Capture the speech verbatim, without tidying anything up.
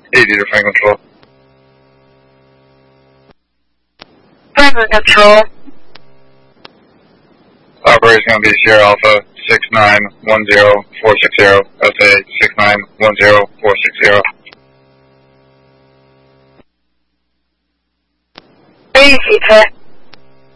eighty to Frank Control. Franklin Control. Operator's going to be Sierra Alpha six nine one zero four six zero. S A six nine one zero four six zero. Easy, Pat.